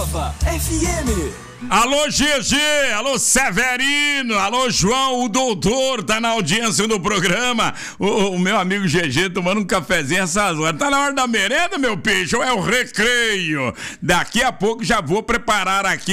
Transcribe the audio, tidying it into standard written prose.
Nova FM. Alô, GG, alô, Severino, alô, João, o doutor, tá na audiência do programa. O meu amigo GG tomando um cafezinho essas horas. Tá na hora da merenda, meu peixe, ou é o recreio? Daqui a pouco já vou preparar aqui